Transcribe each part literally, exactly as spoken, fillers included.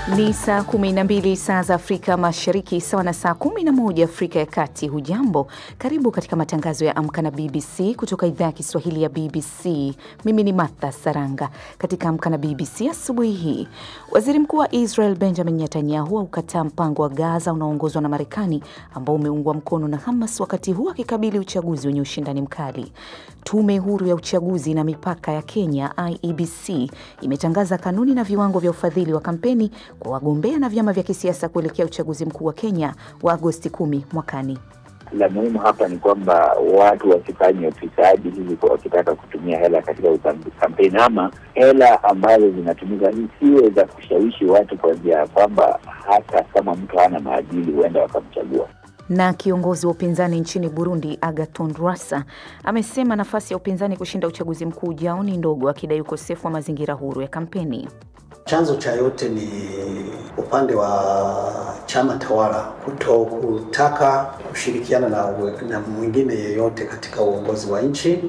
Ni saa kumi na mbili saa za Afrika Mashariki, sawa na saa kumi na moja Afrika ya Kati. Hujambo, karibu katika matangazo ya Amka na B B C kutoka idhaa ya Kiswahili ya B B C. Mimi ni Martha Saranga. Katika Amka na B B C asubuhi hii, Waziri Mkuu wa Israel Benjamin Netanyahu aukataa mpango wa Gaza unaoongozwa na Marekani ambao umeungwa mkono na Hamas, wakati huu akikabili uchaguzi wenye ushindani mkali. Tume huru ya uchaguzi na mipaka ya Kenya I E B C imetangaza kanuni na viwango vya ufadhili wa kampeni kwa wagombea na vyama vya kisiasa kuelekea uchaguzi mkuu wa Kenya wa Agosti kumi mwakani. La muhimu hapa ni kwamba watu wasifanye ufisadi hivi kwa wakitaka kutumia hela katika kampeni, ama hela ambazo zinatumika zisiwe za kushawishi watu kwa njia ya kwamba hata kama mtu hana maadili huenda wakamchagua. Na kiongozi wa upinzani nchini Burundi Agathon Rwasa amesema nafasi ya upinzani kushinda uchaguzi mkuu ujao ni ndogo, akidai ukosefu wa mazingira huru ya kampeni. Chanzo cha yote ni upande wa chama tawala kuto kutaka kushirikiana na, na mwingine yeyote katika uongozi wa nchi.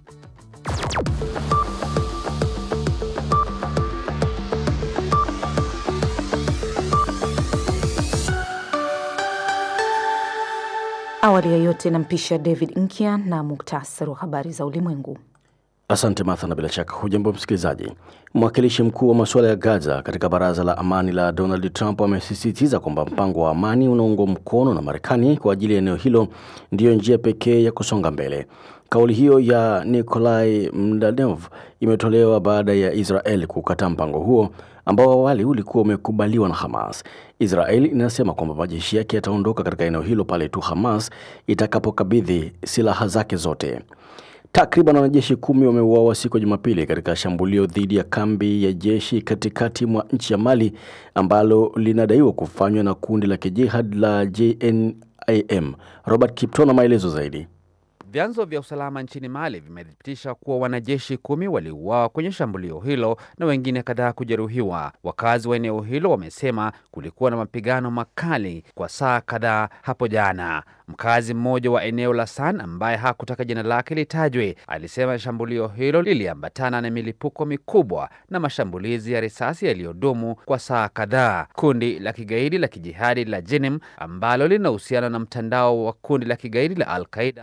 Awali ya yote nampisha David Nkia na muktasari wa habari za ulimwengu. Asante Martha, na bila shaka hujambo msikilizaji. Mwakilishi mkuu wa masuala ya Gaza katika baraza la amani la Donald Trump amesisitiza kwamba mpango wa amani unaoungwa mkono na Marekani kwa ajili ya eneo hilo ndiyo njia pekee ya kusonga mbele. Kauli hiyo ya Nikolai Mladenov imetolewa baada ya Israel kukataa mpango huo ambao awali ulikuwa umekubaliwa na Hamas. Israel inasema kwamba majeshi yake yataondoka katika eneo hilo pale tu Hamas itakapokabidhi silaha zake zote. Takriban wanajeshi kumi wameuawa siku ya Jumapili katika shambulio dhidi ya kambi ya jeshi katikati mwa nchi ya Mali ambalo linadaiwa kufanywa na kundi la kijihad la J N I M. Robert Kiptona maelezo zaidi. Vyanzo vya usalama nchini Mali vimethibitisha kuwa wanajeshi kumi waliuawa kwenye shambulio hilo na wengine kadhaa kujeruhiwa. Wakazi wa eneo hilo wamesema kulikuwa na mapigano makali kwa saa kadhaa hapo jana. Mkazi mmoja wa eneo la San ambaye hakutaka jina lake litajwe alisema shambulio hilo liliambatana na milipuko mikubwa na mashambulizi ya risasi yaliyodumu kwa saa kadhaa. Kundi la kigaidi la kijihadi la Jenim ambalo linahusiana na mtandao wa kundi la kigaidi la Al-Qaeda.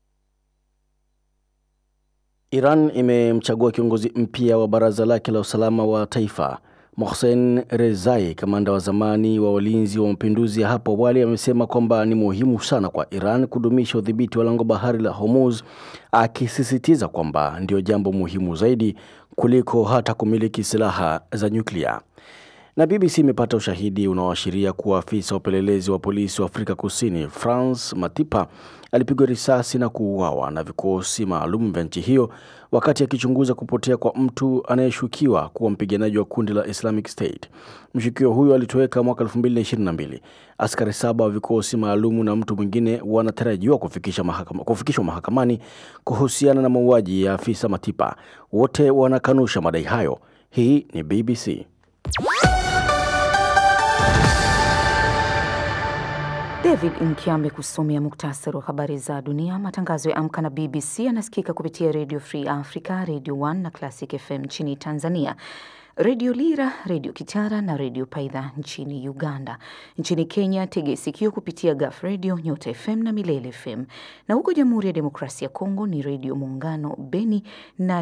Iran imemchagua kiongozi mpya wa baraza lake la usalama wa taifa. Mohsen Rezai, kamanda wa zamani wa walinzi wa mapinduzi ya hapo awali, amesema kwamba ni muhimu sana kwa Iran kudumisha udhibiti wa lango bahari la Hormuz, akisisitiza kwamba ndio jambo muhimu zaidi kuliko hata kumiliki silaha za nyuklia. Na B B C imepata ushahidi unaoashiria kuwa afisa wa upelelezi wa polisi wa Afrika Kusini Frans Matipa alipigwa risasi na kuuawa na vikosi maalum vya nchi hiyo wakati akichunguza kupotea kwa mtu anayeshukiwa kuwa mpiganaji wa kundi la Islamic State. Mshukiwa huyo alitoweka mwaka elfu mbili na ishirini na mbili. Askari saba wa vikosi maalum na mtu mwingine wanatarajiwa kufikisha mahakama, kufikishwa mahakamani kuhusiana na mauaji ya afisa Matipa. Wote wanakanusha madai hayo. Hii ni B B C. David Nkiambe kusomea muktasari wa habari za dunia. Matangazo ya Amka na B B C yanasikika kupitia Radio Free Africa, Radio One na Classic F M nchini Tanzania, Radio Lira, Radio Kitara na Radio Paidha nchini Uganda. Nchini Kenya, tege sikio kupitia Gaf Radio, Nyota F M na Milele F M. Na huko Jamhuri ya Demokrasia ya Kongo ni Radio Muungano Beni na